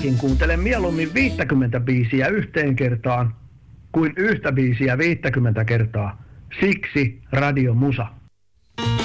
minäkin kuuntelen mieluummin 50 biisiä yhteen kertaan kuin yhtä biisiä 50 kertaa. Siksi Radio Musa.